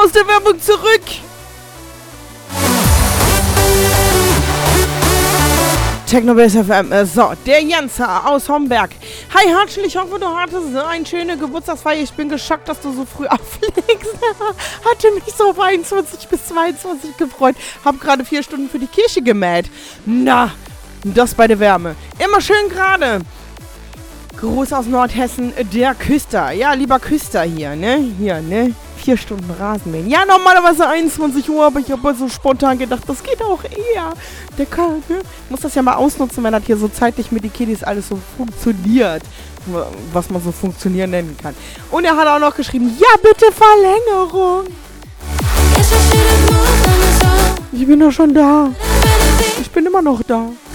aus der Werbung zurück. Technobase FM. So, der Jens aus Homberg. Hi Hatschel, ich hoffe, du hattest eine schöne Geburtstagsfeier. Ich bin geschockt, dass du so früh auflegst. Hatte mich so auf 21 bis 22 gefreut. Hab gerade 4 Stunden für die Kirche gemäht. Na, das bei der Wärme. Immer schön gerade. Gruß aus Nordhessen, der Küster. Ja, lieber Küster hier, ne? Hier, ne? 4 Stunden Rasenmähen. Ja, normalerweise 21 Uhr, aber ich habe so spontan gedacht, das geht auch eher. Der kann, ne? Muss das ja mal ausnutzen, wenn das hier so zeitlich mit den Kiddies alles so funktioniert. Was man so funktionieren nennen kann. Und er hat auch noch geschrieben, ja, bitte Verlängerung. Ich bin doch schon da. Ich bin immer noch da.